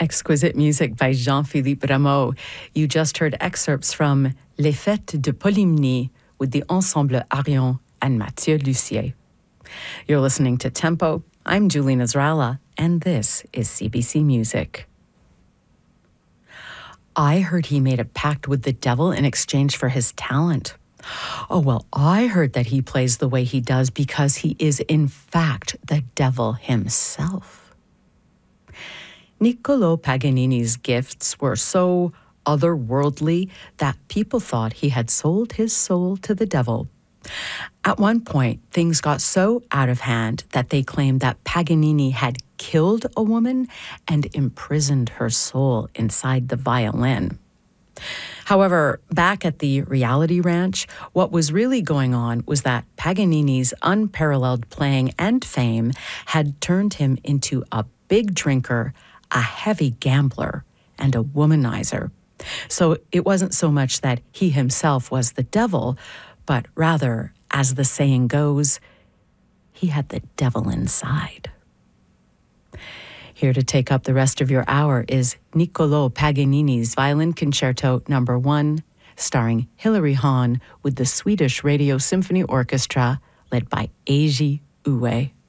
Exquisite music by Jean-Philippe Rameau. You just heard excerpts from Les Fêtes de Polymnie with the Ensemble Arion and Mathieu Lussier. You're listening to Tempo. I'm Julie Nasrallah, and this is CBC Music. I heard he made a pact with the devil in exchange for his talent. Oh, well, I heard that he plays the way he does because he is, in fact, the devil himself. Niccolò Paganini's gifts were so otherworldly that people thought he had sold his soul to the devil. At one point, things got so out of hand that they claimed that Paganini had killed a woman and imprisoned her soul inside the violin. However, back at the Reality Ranch, what was really going on was that Paganini's unparalleled playing and fame had turned him into a big drinker, a heavy gambler, and a womanizer. So it wasn't so much that he himself was the devil, but rather, as the saying goes, he had the devil inside. Here to take up the rest of your hour is Niccolò Paganini's Violin Concerto No. 1, starring Hilary Hahn with the Swedish Radio Symphony Orchestra, led by Eiji Uwe.